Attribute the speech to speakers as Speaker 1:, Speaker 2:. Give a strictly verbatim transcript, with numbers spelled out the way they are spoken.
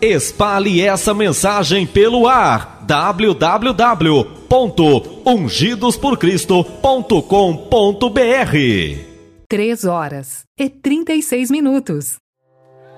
Speaker 1: Espalhe essa mensagem pelo ar. w w w ponto ungidos por cristo ponto com ponto b r.
Speaker 2: três horas e trinta e seis minutos.